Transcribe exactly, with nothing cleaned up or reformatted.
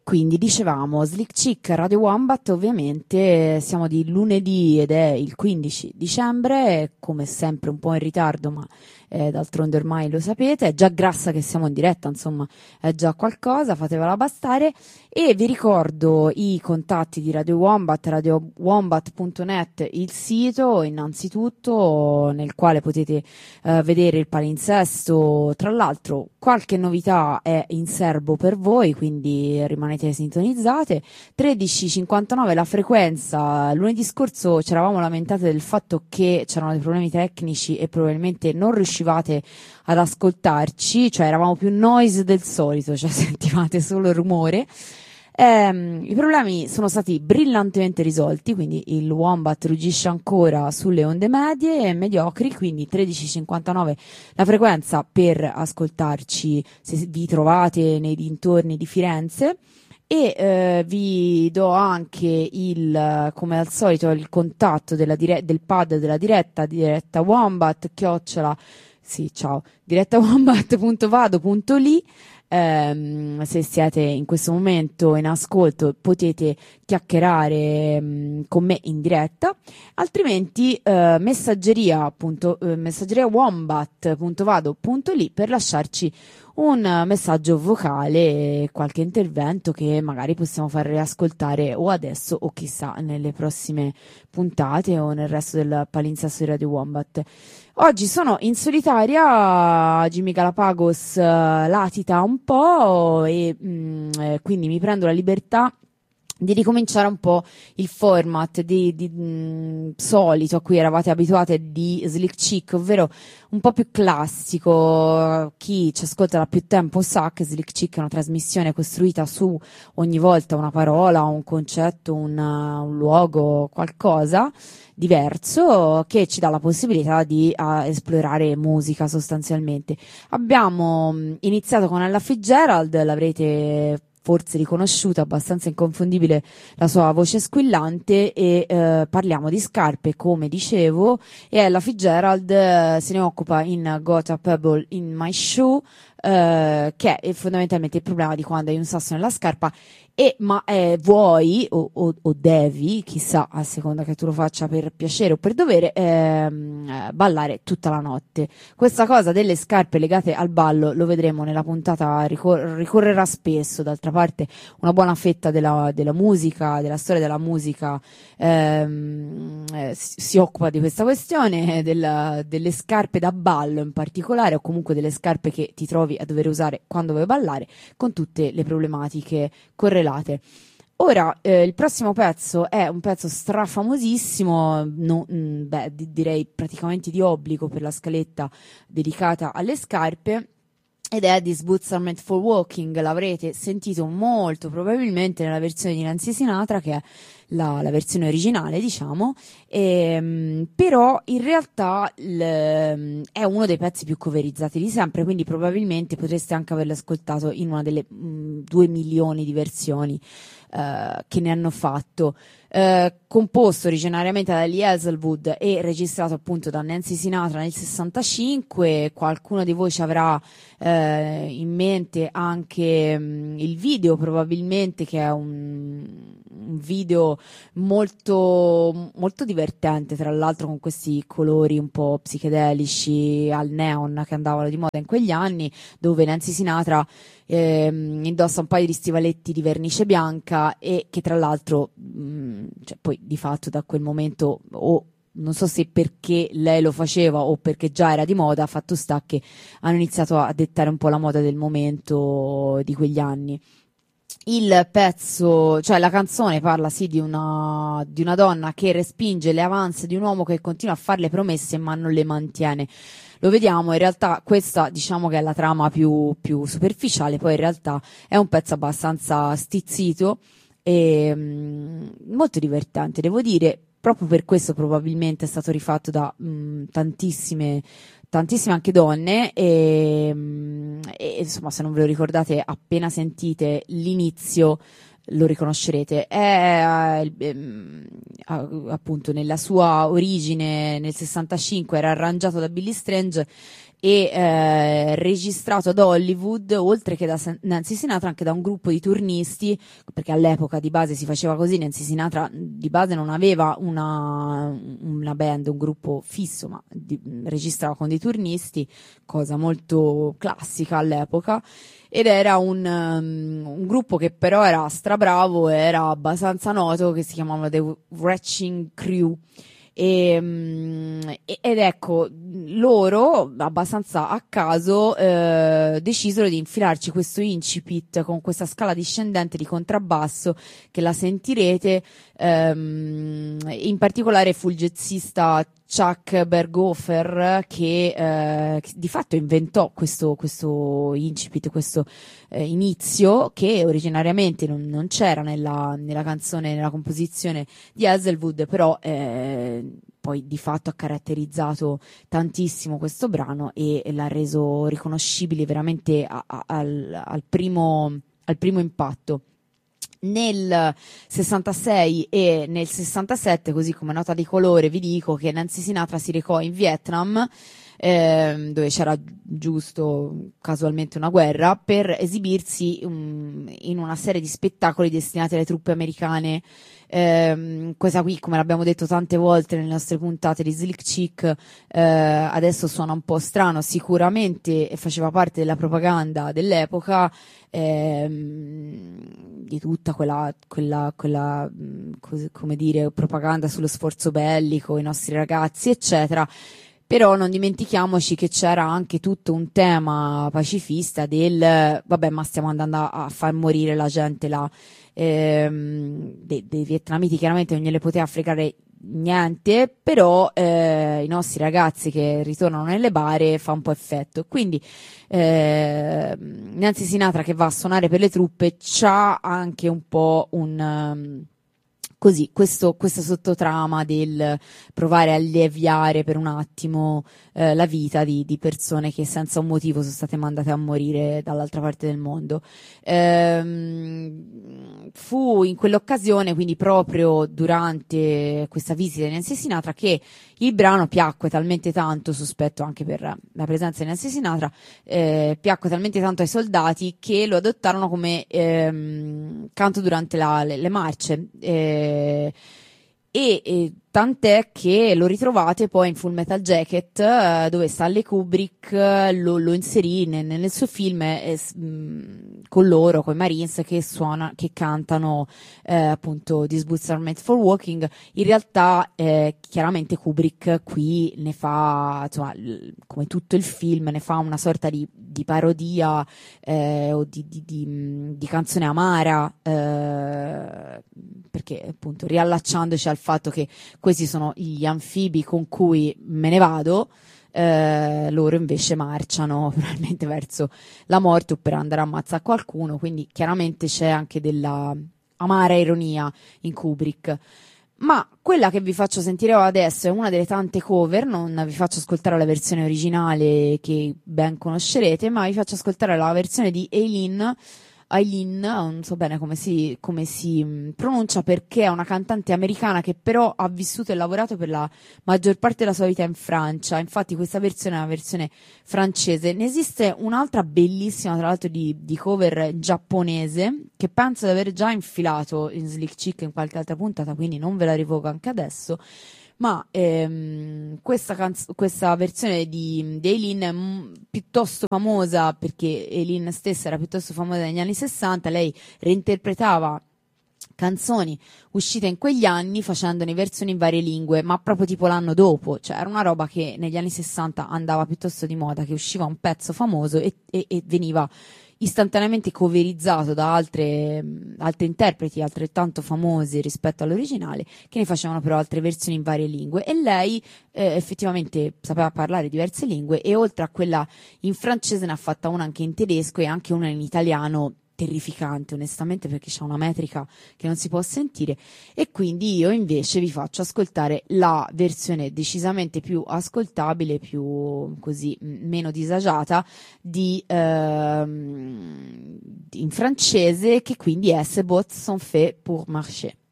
quindi dicevamo Slick Chick Radio Wombat, ovviamente siamo di lunedì ed è il quindici dicembre, come sempre un po' in ritardo, ma eh, d'altronde ormai lo sapete, è già grassa che siamo in diretta, insomma è già qualcosa, fatevela bastare. E vi ricordo i contatti di Radio Wombat, radio wombat punto net, il sito innanzitutto, nel quale potete eh, vedere il palinsesto. Tra l'altro qualche novità è in serbo per voi, quindi rimanete sintonizzate. Tredici cinquantanove la frequenza. Lunedì scorso ci eravamo lamentate del fatto che c'erano dei problemi tecnici e probabilmente non riuscivate ad ascoltarci, cioè eravamo più noise del solito, cioè sentivate solo rumore. Ehm, i problemi sono stati brillantemente risolti, quindi il Wombat ruggisce ancora sulle onde medie e mediocri, quindi tredici cinquantanove la frequenza per ascoltarci se vi trovate nei dintorni di Firenze. E eh, vi do anche il, come al solito, il contatto della dire- del pad della diretta, diretta Wombat, chiocciola, sì, ciao, diretta wombat punto vado punto li. Um, se siete in questo momento in ascolto potete chiacchierare um, con me in diretta, altrimenti uh, messaggeria, punto, uh, messaggeria wombat punto vado punto li per lasciarci un messaggio vocale, qualche intervento che magari possiamo far riascoltare o adesso o chissà nelle prossime puntate o nel resto del palinsesto di Radio Wombat. Oggi sono in solitaria, Jimmy Galapagos uh, latita un po' e mh, eh, quindi mi prendo la libertà di ricominciare un po' il format di, di mh, solito a cui eravate abituate di Slick Chick, ovvero un po' più classico. Chi ci ascolta da più tempo sa che Slick Chick è una trasmissione costruita su ogni volta una parola, un concetto, un, un luogo, qualcosa diverso che ci dà la possibilità di uh, esplorare musica sostanzialmente. Abbiamo mh, iniziato con Ella Fitzgerald, l'avrete forse riconosciuta, abbastanza inconfondibile la sua voce squillante, e eh, parliamo di scarpe, come dicevo, e Ella Fitzgerald eh, se ne occupa in Got a Pebble in My Shoe, eh, che è fondamentalmente il problema di quando hai un sasso nella scarpa e ma eh, vuoi o, o, o devi, chissà, a seconda che tu lo faccia per piacere o per dovere, ehm, ballare tutta la notte. Questa cosa delle scarpe legate al ballo lo vedremo nella puntata, ricor- ricorrerà spesso. D'altra parte una buona fetta della, della musica, della storia della musica ehm, eh, si, si occupa di questa questione, della, delle scarpe da ballo in particolare, o comunque delle scarpe che ti trovi a dover usare quando vuoi ballare, con tutte le problematiche correlate. Ora, eh, il prossimo pezzo è un pezzo strafamosissimo, no, mh, beh, di, direi praticamente di obbligo per la scaletta dedicata alle scarpe, ed è These Boots Are Meant for Walking. L'avrete sentito molto probabilmente nella versione di Nancy Sinatra, che è la, la versione originale, diciamo, e, però in realtà l, è uno dei pezzi più coverizzati di sempre, quindi probabilmente potreste anche averlo ascoltato in una delle mh, due milioni di versioni Uh, che ne hanno fatto. Uh, composto originariamente da Lee Hazelwood e registrato appunto da Nancy Sinatra nel sessantacinque. Qualcuno di voi ci avrà uh, in mente anche um, il video, probabilmente, che è un, un video molto molto divertente, tra l'altro, con questi colori un po' psichedelici al neon che andavano di moda in quegli anni, dove Nancy Sinatra ehm, indossa un paio di stivaletti di vernice bianca e che tra l'altro mh, cioè, poi di fatto da quel momento, o non so se perché lei lo faceva o perché già era di moda, fatto sta che hanno iniziato a dettare un po' la moda del momento di quegli anni. Il pezzo, cioè la canzone, parla sì di una, di una donna che respinge le avanze di un uomo che continua a farle promesse ma non le mantiene. Lo vediamo, in realtà questa diciamo che è la trama più, più superficiale, poi in realtà è un pezzo abbastanza stizzito e mh, molto divertente, devo dire. Proprio per questo probabilmente è stato rifatto da mh, tantissime tantissime anche donne e, e insomma, se non ve lo ricordate, appena sentite l'inizio lo riconoscerete. È ehm, appunto nella sua origine nel sessantacinque era arrangiato da Billy Strange e eh, registrato ad Hollywood, oltre che da Nancy Sinatra, anche da un gruppo di turnisti, perché all'epoca di base si faceva così. Nancy Sinatra di base non aveva una, una band, un gruppo fisso, ma di, registrava con dei turnisti, cosa molto classica all'epoca, ed era un, um, un gruppo che però era strabravo, era abbastanza noto, che si chiamava The Wretching Crew. E, ed ecco, loro abbastanza a caso eh, decisero di infilarci questo incipit con questa scala discendente di contrabbasso, che la sentirete. Ehm, in particolare fu il jazzista Chuck Berghofer che, eh, che di fatto inventò questo, questo incipit, questo eh, inizio, che originariamente non, non c'era nella, nella canzone, nella composizione di Hazelwood, però eh, poi di fatto ha caratterizzato tantissimo questo brano e, e l'ha reso riconoscibile veramente a, a, al, al, primo, al primo impatto. Nel sessantasei e nel sessantasette, così come nota di colore, vi dico che Nancy Sinatra si recò in Vietnam, eh, dove c'era giusto casualmente una guerra, per esibirsi um, in una serie di spettacoli destinati alle truppe americane. Eh, questa qui, come l'abbiamo detto tante volte nelle nostre puntate di Slick Chick, eh, adesso suona un po' strano, sicuramente faceva parte della propaganda dell'epoca, ehm, di tutta quella, quella, quella cos- come dire, propaganda sullo sforzo bellico, i nostri ragazzi, eccetera. Però non dimentichiamoci che c'era anche tutto un tema pacifista del vabbè, ma stiamo andando a, a far morire la gente là. Ehm, dei, dei vietnamiti chiaramente non gliele poteva fregare niente, però eh, i nostri ragazzi che ritornano nelle bare fa un po' effetto. Quindi eh, Nancy Sinatra, che va a suonare per le truppe, c'ha anche un po' un um, così, questo, questa sottotrama del provare a alleviare per un attimo eh, la vita di, di persone che senza un motivo sono state mandate a morire dall'altra parte del mondo. Ehm, fu in quell'occasione, quindi proprio durante questa visita di Nancy Sinatra, che il brano piacque talmente tanto, sospetto anche per la presenza di Nancy Sinatra, eh, piacque talmente tanto ai soldati che lo adottarono come ehm, canto durante la, le, le marce. Eh, E, e tant'è che lo ritrovate poi in Full Metal Jacket, eh, dove Stanley Kubrick eh, lo, lo inserì nel, nel suo film eh, mh, con loro, con i Marines, che suona, che cantano eh, appunto These Boots Are Made for Walking. In realtà eh, chiaramente Kubrick qui ne fa, insomma, l- come tutto il film, ne fa una sorta di, di parodia eh, o di, di, di, mh, di canzone amara, eh, perché appunto riallacciandoci al fatto che questi sono gli anfibi con cui me ne vado, eh, loro invece marciano probabilmente verso la morte o per andare a ammazzare qualcuno, quindi chiaramente c'è anche della amara ironia in Kubrick. Ma quella che vi faccio sentire adesso è una delle tante cover, non vi faccio ascoltare la versione originale che ben conoscerete, ma vi faccio ascoltare la versione di Eileen, Eileen, non so bene come si, come si mh, pronuncia, perché è una cantante americana che però ha vissuto e lavorato per la maggior parte della sua vita in Francia. Infatti questa versione è una versione francese. Ne esiste un'altra bellissima, tra l'altro, di, di cover giapponese, che penso di aver già infilato in Slick Chick in qualche altra puntata, quindi non ve la rivoco anche adesso. Ma ehm, questa, canz- questa versione di, di Eileen è m- piuttosto famosa, perché Eileen stessa era piuttosto famosa negli anni sessanta. Lei reinterpretava canzoni uscite in quegli anni facendone versioni in varie lingue, ma proprio tipo l'anno dopo. Cioè era una roba che negli anni sessanta andava piuttosto di moda, che usciva un pezzo famoso e, e, e veniva istantaneamente coverizzato da altre, altri interpreti altrettanto famosi rispetto all'originale, che ne facevano però altre versioni in varie lingue. E lei eh, effettivamente sapeva parlare diverse lingue, e oltre a quella in francese ne ha fatta una anche in tedesco e anche una in italiano terrificante, onestamente, perché c'è una metrica che non si può sentire. E quindi io invece vi faccio ascoltare la versione decisamente più ascoltabile, più così m- meno disagiata di ehm, in francese, che quindi è "C'est bottes sont faits pour marcher".